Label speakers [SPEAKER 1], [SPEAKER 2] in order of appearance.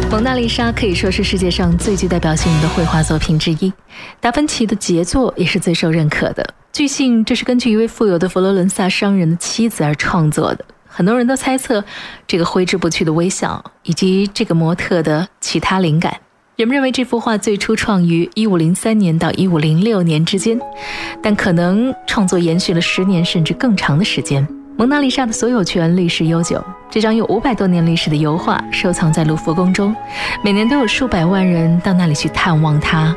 [SPEAKER 1] 蒙娜丽莎可以说是世界上最具代表性的绘画作品之一，达芬奇的杰作也是最受认可的。据信这是根据一位富有的佛罗伦萨商人的妻子而创作的。很多人都猜测这个挥之不去的微笑以及这个模特的其他灵感。人们认为这幅画最初创于1503年到1506年之间，但可能创作延续了10年甚至更长的时间。蒙娜丽莎的所有权历史悠久，这张有500多年历史的油画收藏在卢浮宫中，每年都有数百万人到那里去探望它。